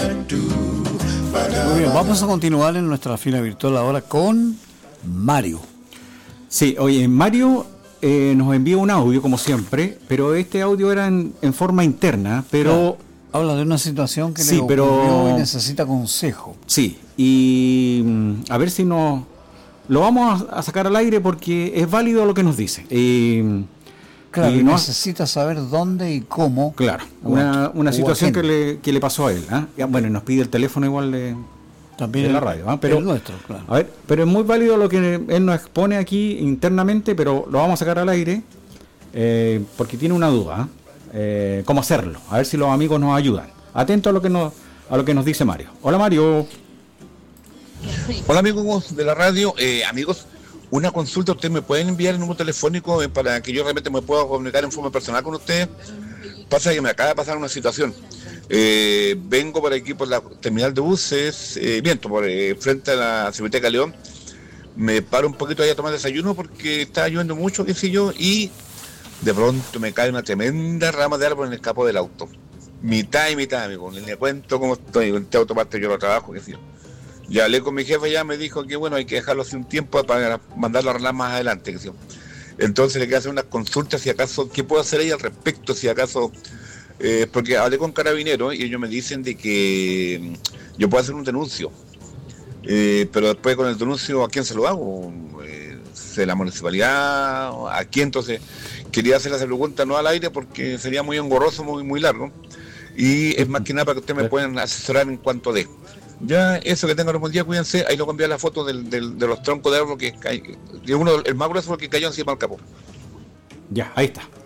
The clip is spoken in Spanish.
Muy bien, vamos a continuar en nuestra fila virtual ahora con Mario. Sí, oye, Mario nos envió un audio como siempre, pero este audio era en forma interna, pero... Claro, habla de una situación que sí, le ocurrió y necesita consejo. Sí, y a ver si nos... Lo vamos a sacar al aire porque es válido lo que nos dice. Claro, y necesita saber dónde y cómo. Claro, una situación que le pasó a él. Bueno, nos pide el teléfono igual también de la radio. Pero el nuestro, claro. A ver, pero es muy válido lo que él nos expone aquí internamente, pero lo vamos a sacar al aire porque tiene una duda. ¿Cómo hacerlo? A ver si los amigos nos ayudan. Atento a lo que nos dice Mario. Hola, Mario. Hola, amigos de la radio. Amigos, una consulta, ustedes me pueden enviar el número telefónico para que yo realmente me pueda comunicar en forma personal con ustedes. Pasa que me acaba de pasar una situación. Vengo por aquí por la terminal de buses, por frente a la Cineteca León. Me paro un poquito ahí a tomar desayuno porque está lloviendo mucho, qué sé yo, y de pronto me cae una tremenda rama de árbol en el capó del auto. Mitad y mitad, amigo. Le cuento cómo estoy. En este autoparte yo lo trabajo, qué sé yo. Ya hablé con mi jefe, ya me dijo que bueno, hay que dejarlo hace un tiempo para mandarlo a arreglar más adelante. Entonces le quiero hacer unas consultas, si acaso, ¿qué puedo hacer ahí al respecto? Si acaso, porque hablé con Carabineros y ellos me dicen de que yo puedo hacer un denuncio. Pero después con el denuncio, ¿a quién se lo hago? ¿De la municipalidad? ¿A quién? Entonces, quería hacer esa pregunta no al aire porque sería muy engorroso, muy largo. Y es más que nada para que ustedes me puedan asesorar en cuanto de... Ya, eso, que tengan un día, cuídense. Ahí lo envié la foto de los troncos de árbol que caen. El más grueso fue el que cayó encima del capó. Ya, ahí está.